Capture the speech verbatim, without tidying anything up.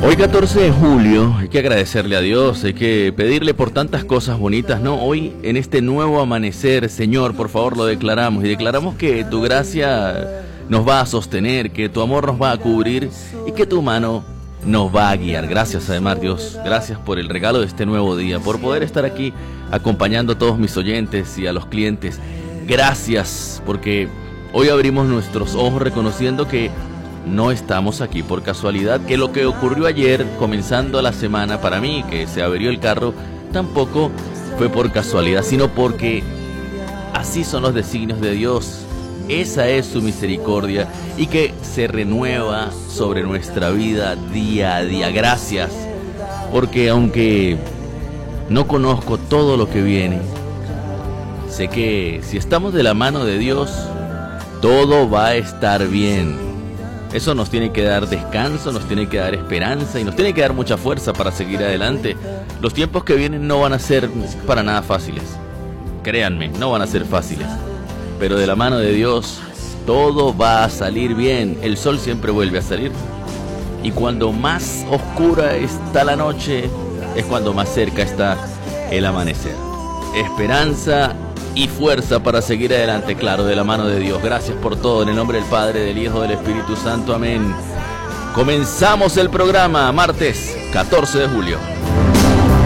Hoy catorce de julio, hay que agradecerle a Dios, hay que pedirle por tantas cosas bonitas, ¿no? Hoy, en este nuevo amanecer, Señor, por favor, lo declaramos y declaramos que tu gracia nos va a sostener, que tu amor nos va a cubrir y que tu mano nos va a guiar. Gracias, además, Dios, gracias por el regalo de este nuevo día, por poder estar aquí acompañando a todos mis oyentes y a los clientes. Gracias, porque hoy abrimos nuestros ojos reconociendo que no estamos aquí por casualidad, que lo que ocurrió ayer, comenzando la semana, para mí, que se averió el carro, tampoco fue por casualidad, sino porque así son los designios de Dios. Esa es su misericordia y que se renueva sobre nuestra vida día a día. Gracias, porque aunque no conozco todo lo que viene, sé que si estamos de la mano de Dios, todo va a estar bien. Eso nos tiene que dar descanso, nos tiene que dar esperanza y nos tiene que dar mucha fuerza para seguir adelante. Los tiempos que vienen no van a ser para nada fáciles. Créanme, no van a ser fáciles. Pero de la mano de Dios, todo va a salir bien. El sol siempre vuelve a salir. Y cuando más oscura está la noche, es cuando más cerca está el amanecer. Esperanza y fuerza para seguir adelante, claro, de la mano de Dios. Gracias por todo, en el nombre del Padre, del Hijo, del Espíritu Santo, amén. Comenzamos el programa, martes catorce de julio.